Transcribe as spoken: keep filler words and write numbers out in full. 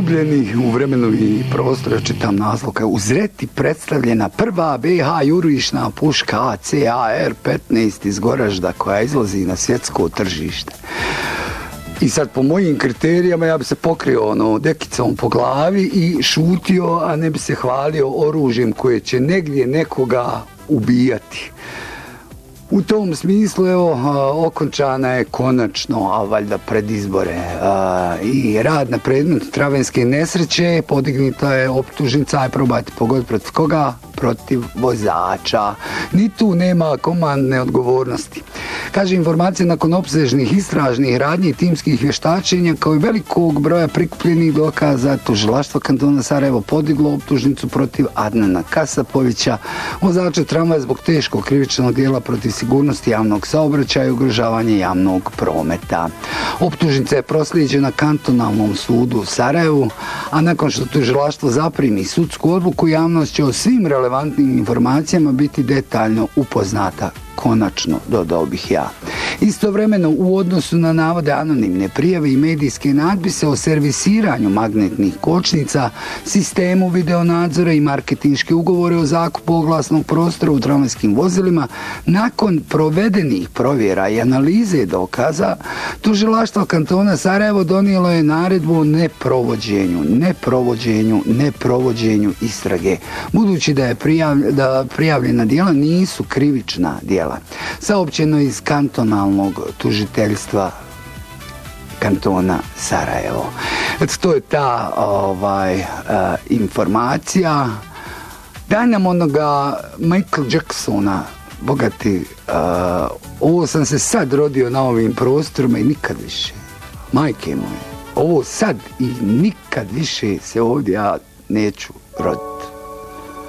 Izgubljeni u vremenu i prostoru, čitam naslov, kao u Zreti predstavljena prva be ha jurišna puška A C A R petnaest iz Goražda koja izlazi na svjetsko tržište. I sad po mojim kriterijama ja bi se pokrio ono, dekicom po glavi i šutio, a ne bi se hvalio oružjem koje će negdje nekoga ubijati. U tom smislu, evo, okončana je konačno, a valjda pred izbore, a, i rad na predmetu travenske nesreće, podignuta je optužnica, aj probajte pogoditi protiv koga? Protiv vozača. Ni tu nema komandne odgovornosti. Kaže, informacije nakon opsežnih istražnih radnji i timskih vještačenja kao i velikog broja prikupljenih dokaza, tužilaštvo kantona Sarajevo podiglo optužnicu protiv Adnana Kasapovića, vozača tramvaja zbog teškog krivičnog djela protiv sigurnosti javnog saobraćaja i ugrožavanja javnog prometa. Optužnica je proslijeđena kantonalnom sudu u Sarajevu, a nakon što tužilaštvo zaprimi sudsku odluku, javnost će o svim relevantnim informacijama biti detaljno upoznata. Konačno, dodao bih ja. Istovremeno, u odnosu na navode anonimne prijave i medijske natpise o servisiranju magnetnih kočnica, sistemu videonadzora i marketinške ugovore o zakupu oglasnog prostora u tramvajskim vozilima, nakon provedenih provjera i analize dokaza, tužilaštvo kantona Sarajevo donijelo je naredbu o neprovođenju, neprovođenju, neprovođenju istrage, budući da je prijavlj, da prijavljena djela nisu krivična djela. Saopćeno iz kantonalnog tužiteljstva kantona Sarajevo. Eto, to je ta ovaj, uh, informacija. Daj nam onoga Michael Jacksona, bogati, uh, ovo sam se sad rodio na ovim prostorima i nikad više. Majke moje, ovo sad i nikad više se ovdje ja neću roditi.